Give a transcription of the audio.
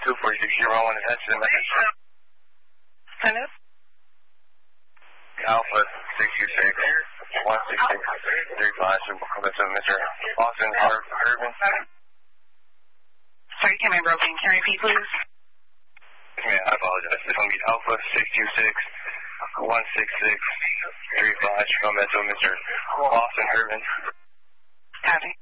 24601, attention to message. Hello? Alpha 626 16635, comment to Mr. Austin Herman. Sorry, can I broken? Can you repeat, please? Yeah, I apologize. It's going to be Alpha 626 16635, comment to Mr. Austin Herman. Copy.